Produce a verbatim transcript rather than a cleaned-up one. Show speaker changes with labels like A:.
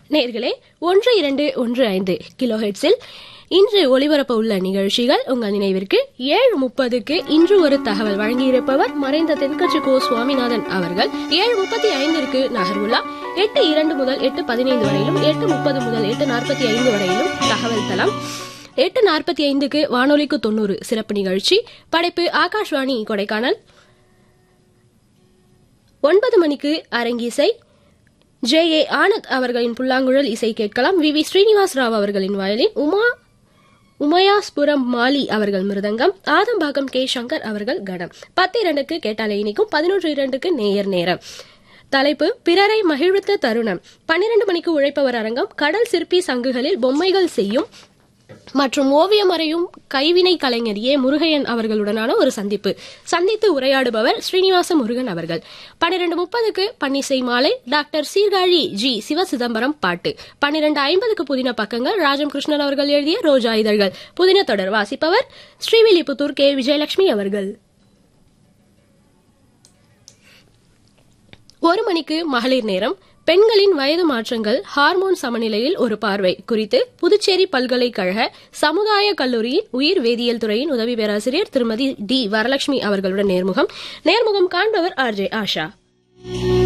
A: நேர்களே, ஒன்று இரண்டு ஒன்று ஐந்து கிலோ ஹெட்ஸில் இன்று ஒளிபரப்ப உள்ள நிகழ்ச்சிகள் உங்கள் நினைவிற்கு. ஏழு முப்பதுக்கு இன்று ஒரு தகவல் வழங்கியிருப்பவர் மறைந்த தென்கட்சி கோ சுவாமிநாதன் அவர்கள். ஏழு முப்பத்தி ஐந்திற்கு நகர்வுலா. எட்டு இரண்டு முதல் எட்டு பதினைந்து வரையிலும், எட்டு முப்பது முதல் எட்டு நாற்பத்தி ஐந்து வரையிலும் தகவல் தளம். எட்டு நாற்பத்தி ஐந்துக்கு வானொலிக்கு தொண்ணூறு சிறப்பு நிகழ்ச்சி. படைப்பு ஆகாஷ்வாணி கொடைக்கானல். ஒன்பது மணிக்கு அரங்கிசை. ஜே ஏ ஆனந்த் அவர்களின் புல்லாங்குழல் இசை கேட்கலாம். வி வி ஸ்ரீனிவாஸ் ராவ் அவர்களின் வயலின், உமா உமயாஸ்புரம் மாலி அவர்கள் மிருதங்கம், ஆதம்பாக்கம் கே சங்கர் அவர்கள் கடம். பத்து இரண்டுக்கு கேட்டாலே இனிக்கும். பதினொன்று இரண்டுக்கு நேயர் நேரம். தலைப்பு பிறரை மகிழ்வித்த தருணம். பன்னிரண்டு மணிக்கு உழைப்பவர் அரங்கம். கடல் சிற்பி சங்குகளில் பொம்மைகள் செய்யும் மற்றும் ஓவியம் வரையும் கைவினை கலைஞர் ஏ முருகையன் அவர்களுடனான ஒரு சந்திப்பு. சந்தித்து உரையாடுபவர் ஸ்ரீனிவாச முருகன் அவர்கள். பன்னிரண்டு முப்பதுக்கு பன்னிசை மாலை. டாக்டர் சீர்காழி ஜி சிவசிதம்பரம் பாட்டு. பன்னிரண்டு ஐம்பதுக்கு புதின பக்கங்கள். ராஜம் கிருஷ்ணன் அவர்கள் எழுதிய ரோஜா இதழ்கள் புதின தொடர். வாசிப்பவர் ஸ்ரீவில்லிபுத்தூர் கே விஜயலட்சுமி அவர்கள். ஒரு மணிக்கு மகளிர் நேரம். பெண்களின் வயது மாற்றங்கள், ஹார்மோன் சமநிலையில் ஒரு பார்வை குறித்து புதுச்சேரி பல்கலைக்கழக சமுதாய கல்லூரியின் உயிர் வேதியியல் துறையின் உதவி பேராசிரியர் திருமதி டி வரலட்சுமி அவர்களுடன் நேர்முகம். நேர்முகம் காண்பவர் ஆர் ஜே ஆஷா.